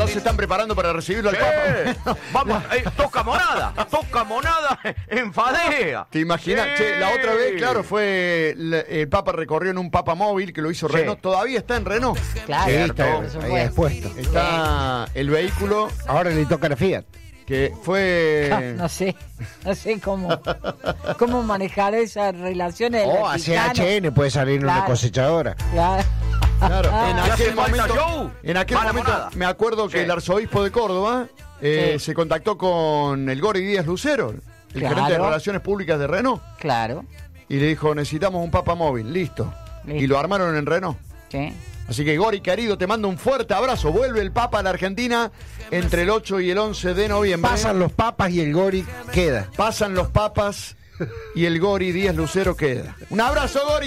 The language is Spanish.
se están preparando para recibirlo al Papa. Vamos, toca monada en Fadea. ¿Te imaginas? Che, la otra vez, claro, fue el Papa recorrió en un Papa móvil que lo hizo Renault. Todavía está en Renault. Claro, Sí, está por supuesto. ahí expuesto. Está el vehículo Ahora le toca a la Fiat. que fue... No sé cómo manejar esas relaciones. O hacia HN puede salir una Claro. cosechadora. Claro. Claro, Ah. en ¿Le hace aquel falta momento, show? en aquel Mala momento monada. me acuerdo que Sí. el arzobispo de Córdoba Sí. se contactó con el Gori Díaz Lucero, el Claro. gerente de Relaciones Públicas de Renault, Claro. y le dijo, necesitamos un Papa móvil, listo. Listo. Y lo armaron en Renault. Sí. Así que Gori, querido, te mando un fuerte abrazo. Vuelve el Papa a la Argentina entre el 8 y el 11 de noviembre. Pasan los papas y el Gori queda. Pasan los papas y el Gori Díaz Lucero queda. Un abrazo, Gori.